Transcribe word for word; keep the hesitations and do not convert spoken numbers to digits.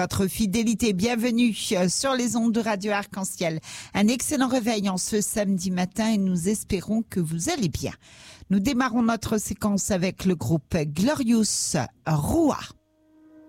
Votre fidélité, bienvenue sur les ondes de Radio Arc-en-Ciel. Un excellent réveil en ce samedi matin et nous espérons que vous allez bien. Nous démarrons notre séquence avec le groupe Glorious Rua.